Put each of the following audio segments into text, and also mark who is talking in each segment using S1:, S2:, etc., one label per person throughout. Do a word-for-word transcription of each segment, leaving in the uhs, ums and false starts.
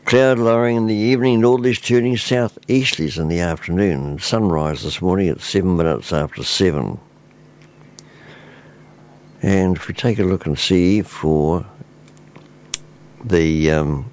S1: Cloud lowering in the evening, northerlies turning south-easterlies in the afternoon. Sunrise this morning at seven minutes after seven. And if we take a look and see for the um,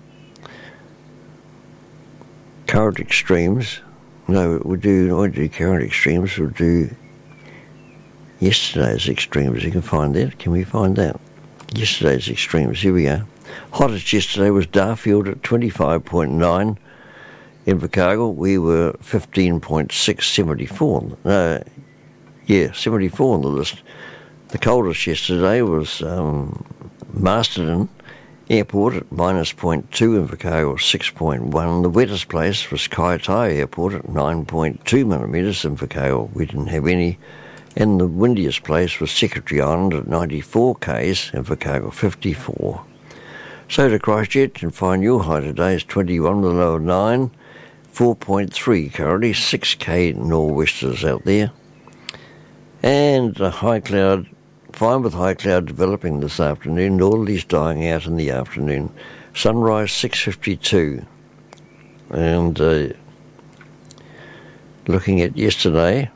S1: current extremes, no, we'll do, I won't do current extremes, we'll do yesterday's extremes. You can find that. Can we find that? Yesterday's extremes. Here we go. Hottest yesterday was Darfield at twenty-five point nine. Invercargill, we were fifteen point six, seventy-four. No, yeah, seventy-four on the list. The coldest yesterday was um, Masterton Airport at minus zero point two, Invercargill six point one. The wettest place was Kaitaia Airport at nine point two millimetres, Invercargill we didn't have any. And the windiest place was Secretary Island at ninety-four k's, Invercargill fifty-four. So to Christchurch, and find your high today is twenty-one with a low of nine, four point three currently, six k nor'westers out there. And a high cloud, fine with high cloud developing this afternoon, northerlies dying out in the afternoon. Sunrise six fifty-two. And uh, looking at yesterday,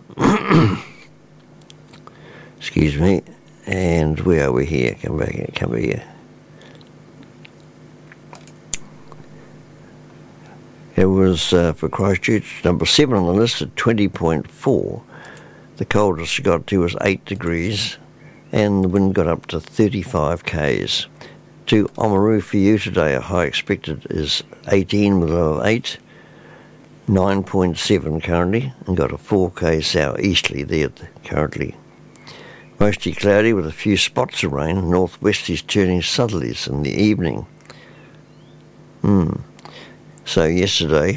S1: excuse me, and where are we here? Come back here, come here. It was uh, for Christchurch, number seven on the list at twenty point four. The coldest it got to was eight degrees, and the wind got up to thirty-five k's. To Oamaru for you today, a high expected is eighteen with a low of eight, nine point seven currently, and got a four k southeasterly there currently. Mostly cloudy with a few spots of rain, northwesties turning southerlies in the evening. Hmm. So yesterday,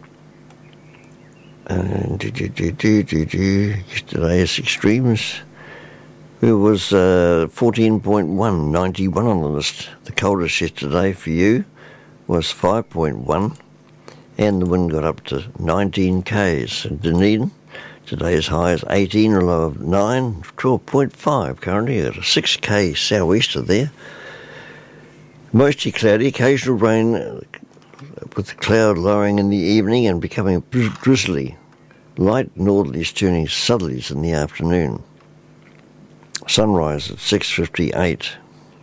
S1: uh, do, do, do, do, do, do, yesterday's extremes, it was uh, fourteen point one, ninety-one on the list. The coldest yesterday for you was five point one, and the wind got up to nineteen k's. In Dunedin, today's high is eighteen, a low of nine, twelve point five currently, at a six k sou'easter there. Mostly cloudy, occasional rain, with the cloud lowering in the evening and becoming drizzly. Light northerlies turning southerlies in the afternoon. Sunrise at six fifty-eight.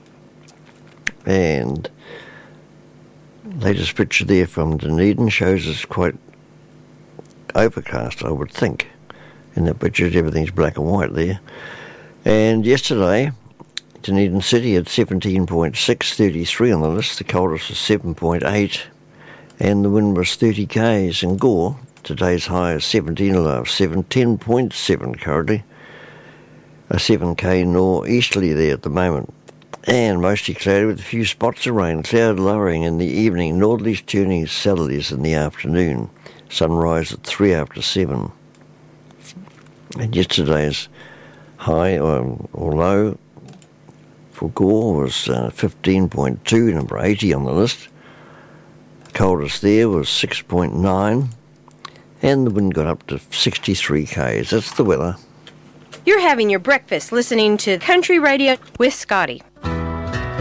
S1: And latest picture there from Dunedin shows us quite overcast, I would think. In that picture, everything's black and white there. And yesterday, Dunedin City at seventeen point six, thirty-three on the list. The coldest was seven point eight. And the wind was thirty k's. In Gore, today's high is seventeen, a low of seven, ten point seven currently. A seven k nor'easterly there at the moment. And mostly cloudy with a few spots of rain, cloud lowering in the evening, northerlies turning southerlies in the afternoon. Sunrise at three after seven. And yesterday's high or, or low for Gore was uh, fifteen point two, number eighty on the list. Coldest there was six point nine, and the wind got up to sixty-three k's. That's the weather.
S2: You're having your breakfast listening to Country Radio with Scotty.